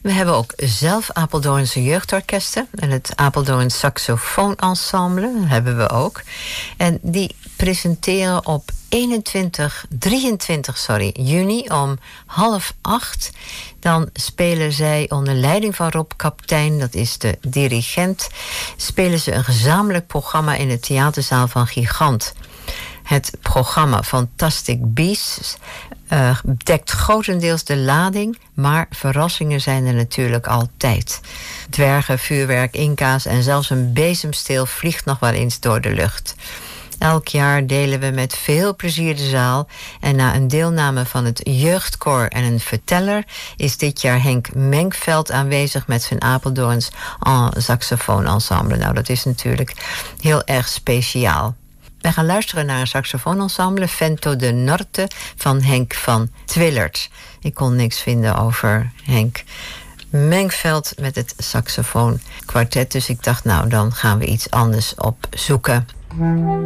We hebben ook zelf Apeldoornse jeugdorkesten. En het Apeldoorns Saxofoonensemble hebben we ook. En die presenteren op 23 juni om 7:30. Dan spelen zij onder leiding van Rob Kaptein, dat is de dirigent, spelen ze een gezamenlijk programma in de theaterzaal van Gigant. Het programma Fantastic Beasts dekt grotendeels de lading, maar verrassingen zijn er natuurlijk altijd. Dwergen, vuurwerk, inka's en zelfs een bezemsteel vliegt nog wel eens door de lucht. Elk jaar delen we met veel plezier de zaal. En na een deelname van het jeugdkoor en een verteller is dit jaar Henk Menkveld aanwezig met zijn Apeldoorns saxofoonensemble. Nou, dat is natuurlijk heel erg speciaal. Wij gaan luisteren naar een saxofoonensemble, Vento de Norte, van Henk van Twillert. Ik kon niks vinden over Henk Menkveld met het saxofoonkwartet, dus ik dacht, nou, dan gaan we iets anders opzoeken.